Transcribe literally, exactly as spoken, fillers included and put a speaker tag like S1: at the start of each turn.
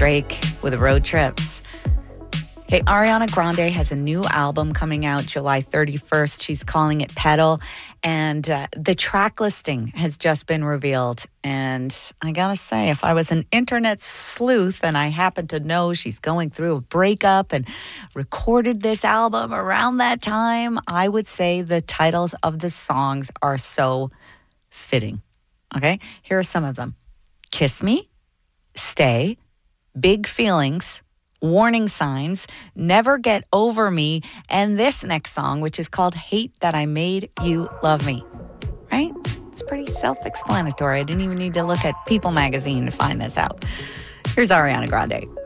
S1: Drake with Road Trips. Okay, Ariana Grande has a new album coming out July thirty-first. She's calling it Pedal. And uh, the track listing has just been revealed. And I gotta say, if I was an internet sleuth and I happened to know she's going through a breakup and recorded this album around that time, I would say the titles of the songs are so fitting. Okay, here are some of them. Kiss Me, Stay, Big Feelings, Warning Signs, Never Get Over Me, and this next song, which is called Hate That I Made You Love Me. Right? It's pretty self-explanatory. I didn't even need to look at People magazine to find this out. Here's Ariana Grande.